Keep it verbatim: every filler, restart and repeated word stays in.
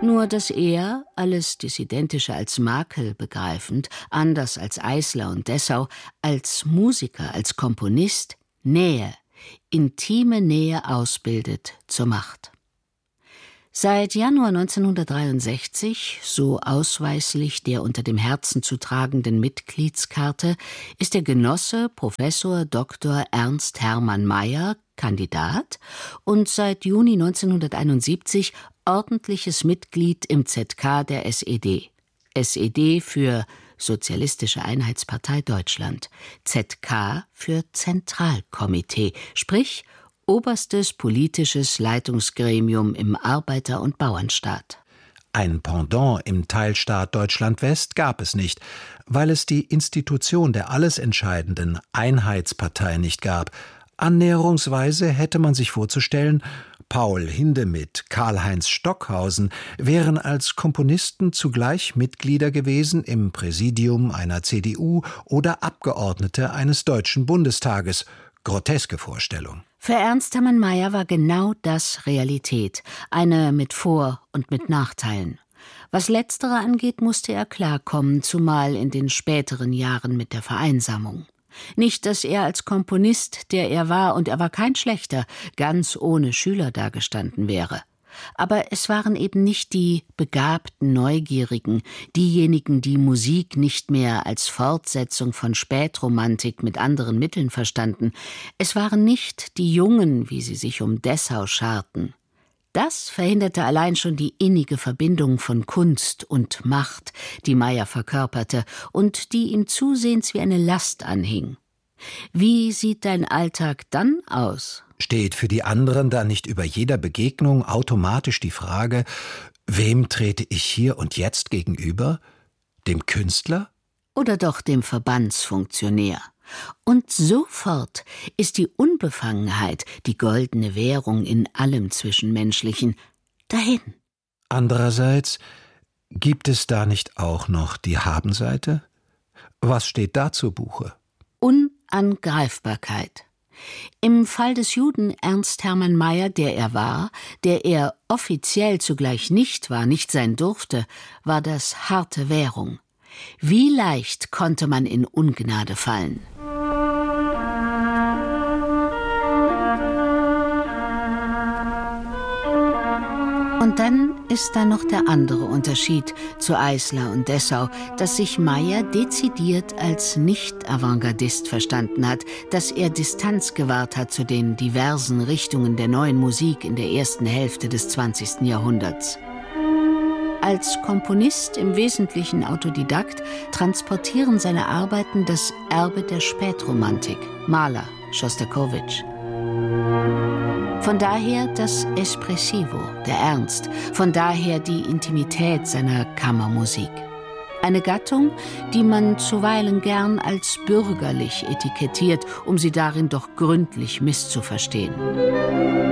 Nur dass er, alles Dissidentische als Makel begreifend, anders als Eisler und Dessau, als Musiker, als Komponist Nähe, intime Nähe ausbildet zur Macht. Seit Januar neunzehnhundertdreiundsechzig, so ausweislich der unter dem Herzen zu tragenden Mitgliedskarte, ist der Genosse Professor Doktor Ernst Hermann Mayer Kandidat und seit Juni neunzehnhunderteinundsiebzig ordentliches Mitglied im Z K der S E D. S E D für Sozialistische Einheitspartei Deutschland, Z K für Zentralkomitee, sprich oberstes politisches Leitungsgremium im Arbeiter- und Bauernstaat. Ein Pendant im Teilstaat Deutschland-West gab es nicht, weil es die Institution der alles entscheidenden Einheitspartei nicht gab. Annäherungsweise hätte man sich vorzustellen, Paul Hindemith, Karl-Heinz Stockhausen wären als Komponisten zugleich Mitglieder gewesen im Präsidium einer C D U oder Abgeordnete eines Deutschen Bundestages. Groteske Vorstellung. Für Ernst Hermann Mayer war genau das Realität, eine mit Vor- und mit Nachteilen. Was letztere angeht, musste er klarkommen, zumal in den späteren Jahren mit der Vereinsamung. Nicht, dass er als Komponist, der er war, und er war kein schlechter, ganz ohne Schüler dagestanden wäre. Aber es waren eben nicht die begabten Neugierigen, diejenigen, die Musik nicht mehr als Fortsetzung von Spätromantik mit anderen Mitteln verstanden. Es waren nicht die Jungen, wie sie sich um Dessau scharten. Das verhinderte allein schon die innige Verbindung von Kunst und Macht, die Mayer verkörperte und die ihm zusehends wie eine Last anhing. Wie sieht dein Alltag dann aus? Steht für die anderen da nicht über jeder Begegnung automatisch die Frage, wem trete ich hier und jetzt gegenüber? Dem Künstler? Oder doch dem Verbandsfunktionär? Und sofort ist die Unbefangenheit, die goldene Währung in allem Zwischenmenschlichen, dahin. Andererseits, gibt es da nicht auch noch die Habenseite? Was steht da zu Buche? Unangreifbarkeit. Im Fall des Juden Ernst Hermann Mayer, der er war, der er offiziell zugleich nicht war, nicht sein durfte, war das harte Währung. Wie leicht konnte man in Ungnade fallen? Und dann ist da noch der andere Unterschied zu Eisler und Dessau, dass sich Mayer dezidiert als Nicht-Avantgardist verstanden hat, dass er Distanz gewahrt hat zu den diversen Richtungen der neuen Musik in der ersten Hälfte des zwanzigsten Jahrhunderts. Als Komponist, im Wesentlichen Autodidakt, transportieren seine Arbeiten das Erbe der Spätromantik, Mahler, Schostakowitsch. Von daher das Espressivo, der Ernst, von daher die Intimität seiner Kammermusik. Eine Gattung, die man zuweilen gern als bürgerlich etikettiert, um sie darin doch gründlich misszuverstehen.